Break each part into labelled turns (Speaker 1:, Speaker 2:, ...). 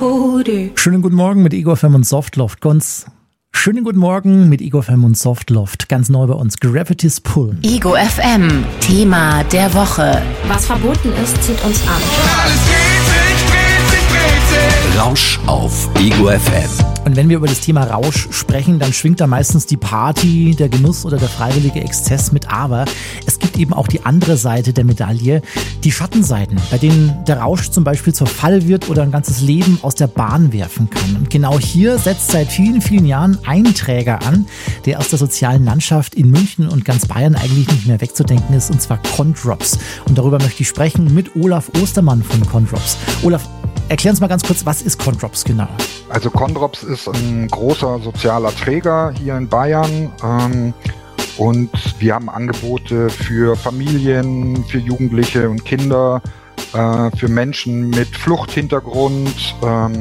Speaker 1: Schönen guten Morgen mit Ego FM und Softloft. Schönen guten Morgen mit Ego FM und Softloft. Ganz neu bei uns, Gravity's Pull.
Speaker 2: Ego FM, Thema der Woche.
Speaker 3: Was verboten ist, zieht uns an.
Speaker 4: Rausch auf Ego FM.
Speaker 1: Und wenn wir über das Thema Rausch sprechen, dann schwingt da meistens die Party, der Genuss oder der freiwillige Exzess mit. Aber es gibt eben auch die andere Seite der Medaille, die Schattenseiten, bei denen der Rausch zum Beispiel zur Falle wird oder ein ganzes Leben aus der Bahn werfen kann. Und genau hier setzt seit vielen, vielen Jahren ein Träger an, der aus der sozialen Landschaft in München und ganz Bayern eigentlich nicht mehr wegzudenken ist, und zwar Condrops. Und darüber möchte ich sprechen mit Olaf Ostermann von Condrops. Olaf, erklär uns mal ganz kurz, was ist Condrops genau?
Speaker 5: Also Condrops ist ein großer sozialer Träger hier in Bayern und wir haben Angebote für Familien, für Jugendliche und Kinder, für Menschen mit Fluchthintergrund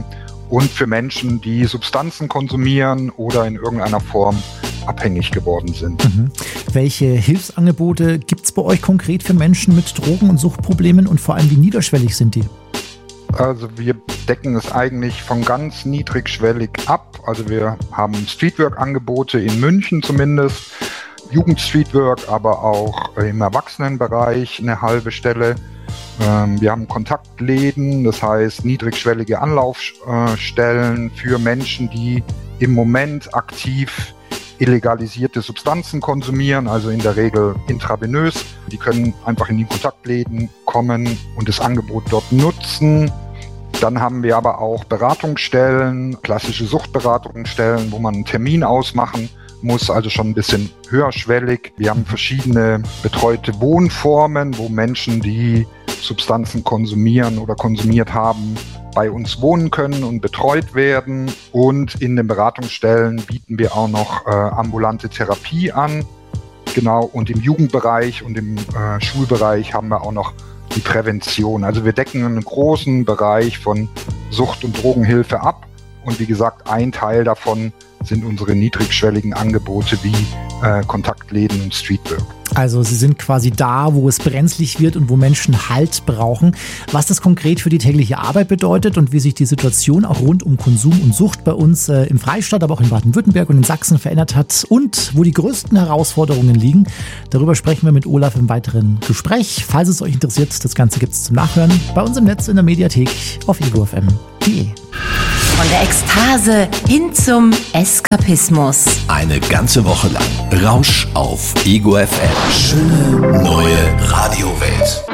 Speaker 5: und für Menschen, die Substanzen konsumieren oder in irgendeiner Form abhängig geworden sind.
Speaker 1: Welche Hilfsangebote gibt es bei euch konkret für Menschen mit Drogen- und Suchtproblemen und vor allem wie niederschwellig sind die?
Speaker 5: Also wir decken es eigentlich von ganz niedrigschwellig ab. Also wir haben Streetwork-Angebote in München zumindest, Jugendstreetwork, aber auch im Erwachsenenbereich eine halbe Stelle. Wir haben Kontaktläden, das heißt niedrigschwellige Anlaufstellen für Menschen, die im Moment aktiv illegalisierte Substanzen konsumieren, also in der Regel intravenös. Die können einfach in die Kontaktläden kommen und das Angebot dort nutzen. Dann haben wir aber auch Beratungsstellen, klassische Suchtberatungsstellen, wo man einen Termin ausmachen muss, also schon ein bisschen höherschwellig. Wir haben verschiedene betreute Wohnformen, wo Menschen, die Substanzen konsumieren oder konsumiert haben, bei uns wohnen können und betreut werden. Und in den Beratungsstellen bieten wir auch noch ambulante Therapie an. Genau, und im Jugendbereich und im Schulbereich haben wir auch noch die Prävention. Also wir decken einen großen Bereich von Sucht- und Drogenhilfe ab. Und wie gesagt, ein Teil davon sind unsere niedrigschwelligen Angebote wie Kontaktläden und Streetwork.
Speaker 1: Also Sie sind quasi da, wo es brenzlig wird und wo Menschen Halt brauchen. Was das konkret für die tägliche Arbeit bedeutet und wie sich die Situation auch rund um Konsum und Sucht bei uns im Freistaat, aber auch in Baden-Württemberg und in Sachsen verändert hat und wo die größten Herausforderungen liegen, darüber sprechen wir mit Olaf im weiteren Gespräch. Falls es euch interessiert, das Ganze gibt es zum Nachhören bei uns im Netz in der Mediathek auf egofm.de.
Speaker 2: Von der Ekstase hin zum Eskapismus.
Speaker 4: Eine ganze Woche lang Rausch auf Ego FM. Schöne neue Radiowelt.